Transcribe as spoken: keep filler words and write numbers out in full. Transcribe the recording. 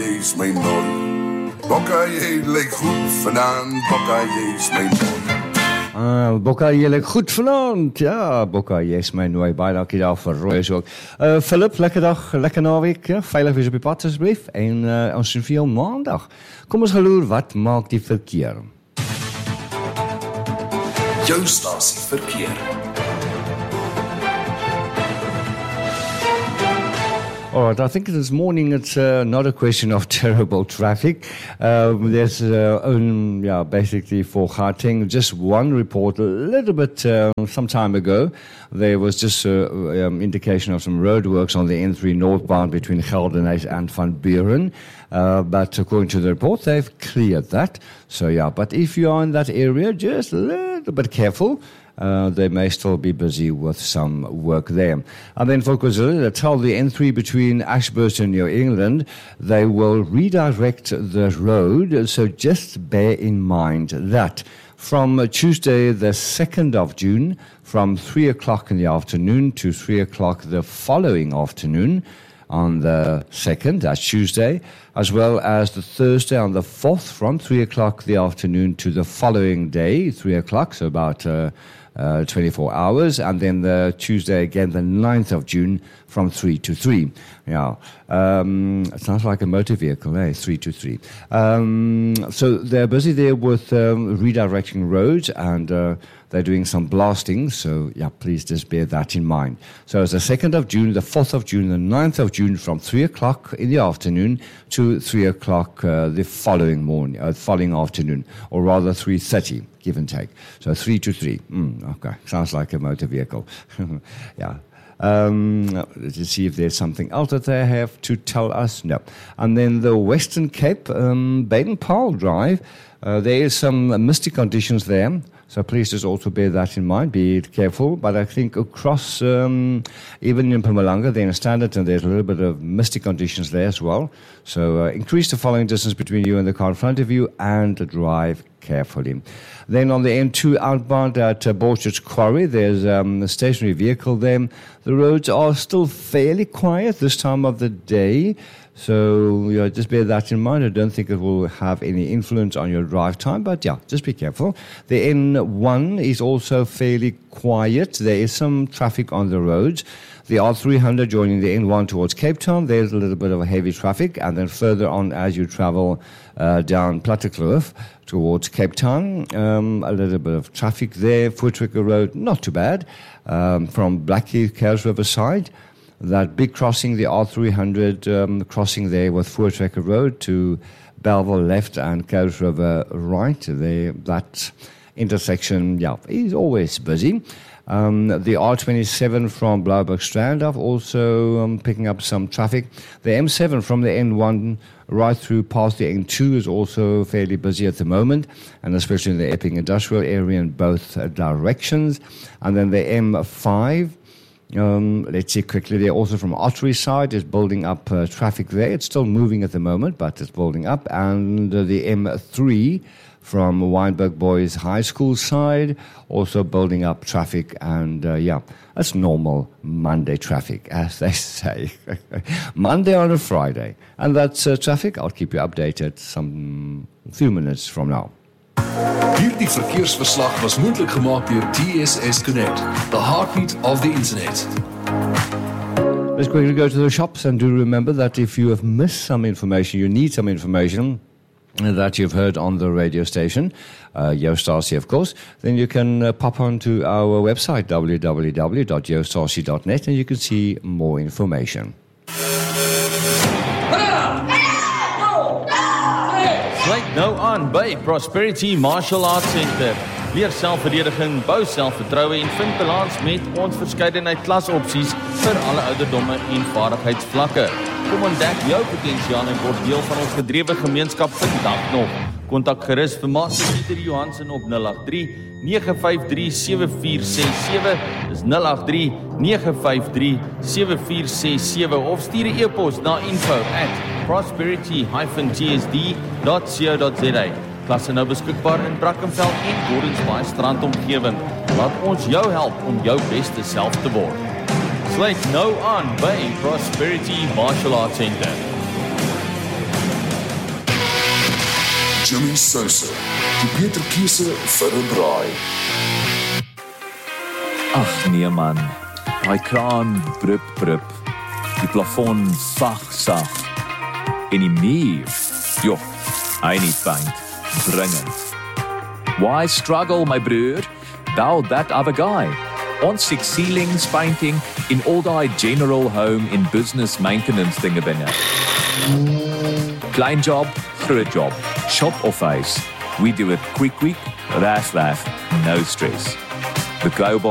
jy is my non. Bokka, jy lyk goed vanaand. Bokka, jy is my non. Uh, Bokka, jy lyk goed vanaand. Ja, Bokka, jy is my nooi. Baie dankie daar vir Roy is ook. Uh, Philip, lekker dag, lekker naweek. Ja, veilig wees op die pad asseblief. En uh, ons sien vir jou maandag. Kom ons geloer, wat maak die verkeer? Jou stasie verkeer. All right, I think this morning it's uh, not a question of terrible traffic. Um, there's uh, um, yeah, basically for Gauteng, just one report a little bit uh, some time ago. There was just an um, indication of some roadworks on the N three northbound between Geldenhuys and Van Buren. Uh, but according to the report, they've cleared that. So yeah, but if you are in that area, just a little bit careful. Uh, they may still be busy with some work there. And then for KwaZulu, they tell the N three between Ashburst and New England, they will redirect the road. So just bear in mind that from Tuesday, the second of June, from three o'clock in the afternoon to three o'clock the following afternoon, on the second, that's Tuesday, as well as the Thursday on the fourth from three o'clock the afternoon to the following day, three o'clock, so about uh, uh, twenty-four hours, and then the Tuesday again, the ninth of June from three to three. Yeah, um, it sounds like a motor vehicle, eh? three to three. Um, so they're busy there with um, redirecting roads and uh, they're doing some blasting, so yeah, please just bear that in mind. So it's the second of June, the fourth of June, the ninth of June from three o'clock in the afternoon to three o'clock uh, the following morning, uh, following afternoon, or rather three thirty, give and take. So three to three. Mm, okay, sounds like a motor vehicle. Yeah. Um, to see if there's something else that they have to tell us. No. And then the Western Cape, um, Baden-Powell Drive, uh, there is some misty conditions there. So please just also bear that in mind. Be careful. But I think across, um, even in Mpumalanga, they're in standard and there's a little bit of misty conditions there as well. So uh, increase the following distance between you and the car in front of you and drive carefully. Then on the N two outbound at uh, Borchard's Quarry, there's um, a stationary vehicle there. The roads are still fairly quiet this time of the day. So you know, just bear that in mind. I don't think it will have any influence on your drive time, but yeah, just be careful. The N one is also fairly quiet. There is some traffic on the roads. The R three hundred joining the N one towards Cape Town, there's a little bit of a heavy traffic. And then further on as you travel uh, down Plattekloof towards Cape Town, um, a little bit of traffic there. Voortrekker Road, not too bad. Um, from Blackheath, Kells River side. That big crossing, the R three hundred um, crossing there with Voortrekker Road to Belleville left and Kells River right. There, that intersection, yeah, is always busy. Um, the R twenty-seven from Blouberg Strand also um, picking up some traffic. The M seven from the N one right through past the N two is also fairly busy at the moment, and especially in the Epping industrial area in both uh, directions. And then the M five, um, let's see quickly, there also from Ottery side is building up uh, traffic there. It's still moving at the moment, but it's building up. And uh, the M three from Weinberg Boys High School side, also building up traffic, and uh, yeah, that's normal Monday traffic, as they say. Monday on a Friday. And that's uh, traffic. I'll keep you updated some few minutes from now. Hierdie verkeersverslag was moontlik gemaak deur T S S Connect, the heartbeat of the internet. Let's quickly go to the shops, and do remember that if you have missed some information, you need some information that you've heard on the radio station, uh, Yostasie, of course, then you can uh, pop onto our website, w w w dot yostasie dot net, and you can see more information. Sluit nou aan by Prosperity Martial Arts Center. Leer selfverdediging, bou selfvertroue en vind balans met ons verskeidenheid klasopsies vir alle ouderdomme en vaardigheidsvlakke. Kom ontdek jou potensiaal en word deel van ons gedrewe gemeenskap vandag nog. Kontak gerus vir Master Pieter Johansen op nul agt drie nege vyf drie sewe vier ses sewe. Dis nul agt drie nege vyf drie sewe vier ses sewe of stuur 'n e-pos na info at prosperity dash t s d dot co dot z a. Klasse nou beskikbaar in Brackenfell en Gordons Bay strandomgewing. Laat ons jou help om jou beste self te word. Sluit nou aan by Prosperity Martial Arts Center. Jimmy Sousa, die beter keuse vir 'n braai. Ag nee man, daai kraan brup brup, die plafon sag sag, en die muur, joh, hy nie paint, dringend. Why struggle my broer, thou that other guy? Ons six ceilings painting in all die general home in business maintenance dinge binne. Klein job, groot job, shop or face, we do it quick quick, raf raf, no stress. The Global